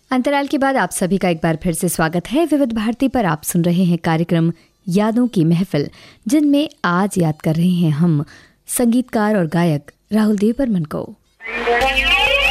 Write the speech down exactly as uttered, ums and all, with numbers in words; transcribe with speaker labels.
Speaker 1: अंतराल के बाद आप सभी का एक बार फिर से स्वागत है। विविध भारती पर आप सुन रहे हैं कार्यक्रम यादों की महफिल, जिनमें आज याद कर रहे हैं हम संगीतकार और गायक राहुल देव बर्मन को।